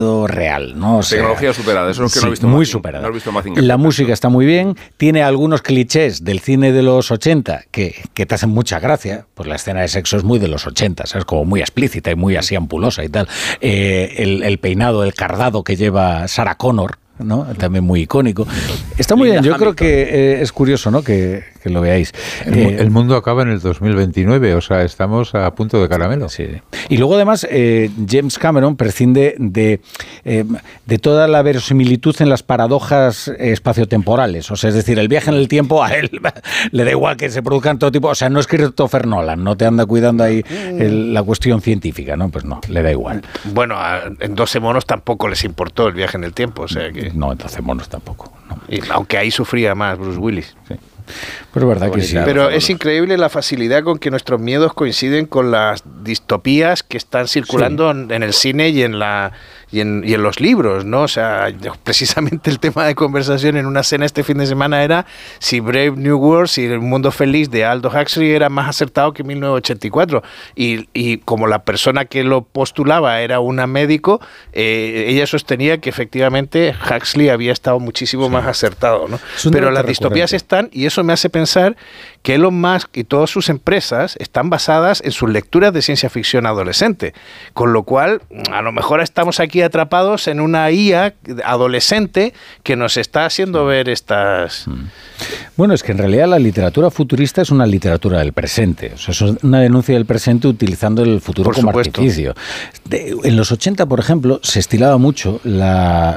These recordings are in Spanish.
real, ¿no? O sea, tecnología superada, eso es lo que sí, no he visto. Muy superada. No he visto Mazinger. La música está muy bien, tiene algunos clichés del cine de los 80 que te hacen mucha gracia, pues la escena de sexo es muy de los 80, ¿sabes? Como muy explícita y muy así ampulosa y tal. El peinado, el cardado que lleva Sarah Connor, ¿no? También muy icónico. Está muy bien, yo creo que es curioso, ¿no? Que lo veáis. El mundo acaba en el 2029, o sea, estamos a punto de caramelo. Sí. Y luego además James Cameron prescinde de toda la verosimilitud en las paradojas espaciotemporales, o sea, es decir, el viaje en el tiempo a él le da igual que se produzcan todo tipo, o sea, no es Christopher Nolan, no te anda cuidando ahí la cuestión científica, ¿no? Pues no, le da igual. Bueno, en 12 monos tampoco les importó el viaje en el tiempo, o sea que... No, en 12 monos tampoco. No. Aunque ahí sufría más Bruce Willis. Sí. Pero es verdad que sí. Pero es increíble la facilidad con que nuestros miedos coinciden con las distopías que están circulando en el cine y en los libros, ¿no? O sea, precisamente el tema de conversación en una cena este fin de semana era si Brave New World, si El Mundo Feliz de Aldous Huxley era más acertado que 1984. Y como la persona que lo postulaba era una médico, ella sostenía que efectivamente Huxley había estado muchísimo más acertado, ¿no? Pero las distopías están, y eso me hace pensar que Elon Musk y todas sus empresas están basadas en sus lecturas de ciencia ficción adolescente, con lo cual a lo mejor estamos aquí atrapados en una IA adolescente que nos está haciendo ver estas... Bueno, es que en realidad la literatura futurista es una literatura del presente, o sea, es una denuncia del presente utilizando el futuro por como supuesto. artificio. En los 80, por ejemplo, se estilaba mucho la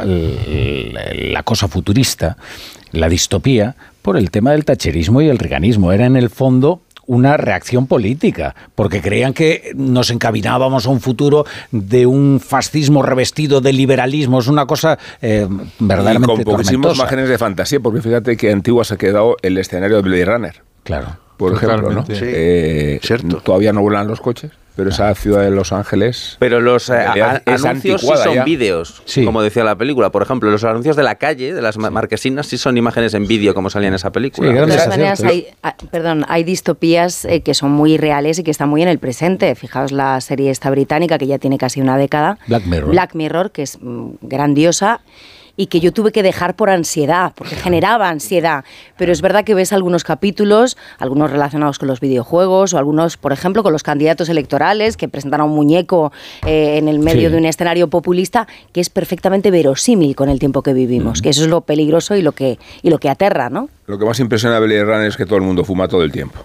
cosa futurista, la distopía, por el tema del thatcherismo y el reaganismo. Era en el fondo una reacción política, porque creían que nos encaminábamos a un futuro de un fascismo revestido de liberalismo. Es una cosa verdaderamente y con poquísimas tormentosa. imágenes de fantasía, porque fíjate que antigua se ha quedado el escenario de Blade Runner. Claro. Por ejemplo, ¿no? Sí, cierto. Todavía no vuelan los coches, pero esa ciudad de Los Ángeles... Pero los anuncios sí son ya. vídeos, Sí. como decía la película. Por ejemplo, los anuncios de la calle, de las marquesinas, sí son imágenes en vídeo, como salía en esa película. Sí, De grandes todas maneras, aciertos. hay distopías que son muy reales y que están muy en el presente. Fijaos la serie esta británica, que ya tiene casi una década. Black Mirror, que es grandiosa, y que yo tuve que dejar por ansiedad, porque generaba ansiedad. Pero es verdad que ves algunos capítulos, algunos relacionados con los videojuegos, o algunos, por ejemplo, con los candidatos electorales, que presentan a un muñeco en el medio de un escenario populista, que es perfectamente verosímil con el tiempo que vivimos, que eso es lo peligroso y lo que aterra, ¿no? Lo que más impresiona de Blade Runner es que todo el mundo fuma todo el tiempo.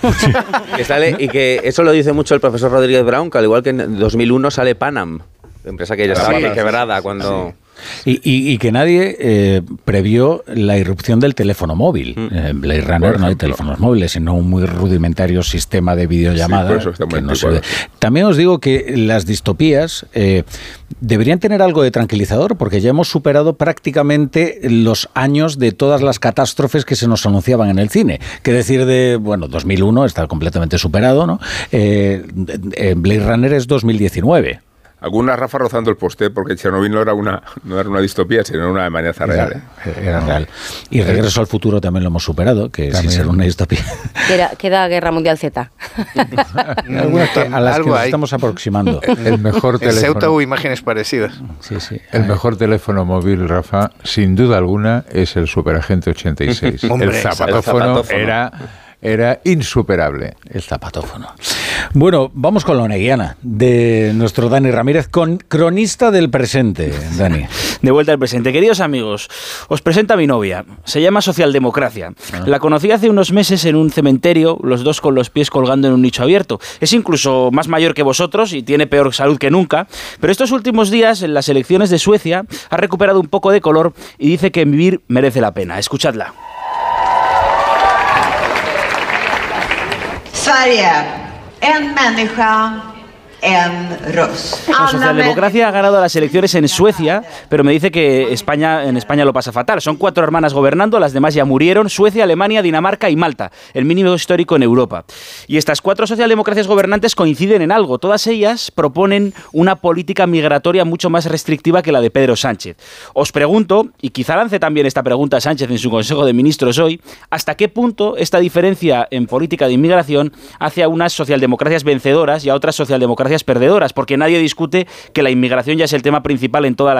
Y que eso lo dice mucho el profesor Rodríguez Brown, que al igual que en 2001 sale Panam, empresa que ya estaba quebrada cuando... Sí. Y que nadie previó la irrupción del teléfono móvil. En Blade Runner no hay teléfonos móviles, sino un muy rudimentario sistema de videollamada. Sí, por eso está muy anticuado. También os digo que las distopías deberían tener algo de tranquilizador, porque ya hemos superado prácticamente los años de todas las catástrofes que se nos anunciaban en el cine. Que decir de, 2001 está completamente superado, ¿no? Blade Runner es 2019. Alguna Rafa rozando el poste, porque Chernobyl no era una distopía, sino una amenaza real. Era real. Y Regreso al Futuro también lo hemos superado, que también es una distopía. Queda Guerra Mundial Z. A las que nos estamos aproximando. El mejor En Ceuta teléfono. hubo imágenes parecidas. Sí, sí. El mejor teléfono móvil, Rafa, sin duda alguna, es el Superagente 86. Hombre, el zapatófono era insuperable. El zapatófono. Bueno, vamos con la oneguiana de nuestro Dani Ramírez, cronista del presente. Dani. De vuelta al presente. Queridos amigos, os presento a mi novia. Se llama Socialdemocracia. La conocí hace unos meses en un cementerio, los dos con los pies colgando en un nicho abierto. Es incluso más mayor que vosotros y tiene peor salud que nunca, pero estos últimos días, en las elecciones de Suecia, ha recuperado un poco de color y dice que vivir merece la pena. Escuchadla. Sverige, en människa, en röst. La socialdemocracia ha ganado las elecciones en Suecia, pero me dice que en España lo pasa fatal. Son 4 hermanas gobernando, las demás ya murieron: Suecia, Alemania, Dinamarca y Malta, el mínimo histórico en Europa. Y estas 4 socialdemocracias gobernantes coinciden en algo. Todas ellas proponen una política migratoria mucho más restrictiva que la de Pedro Sánchez. Os pregunto, y quizá lance también esta pregunta a Sánchez en su Consejo de Ministros hoy, ¿hasta qué punto esta diferencia en política de inmigración hace a unas socialdemocracias vencedoras y a otras socialdemocracias perdedoras? Porque nadie discute que la inmigración ya es el tema principal en todas las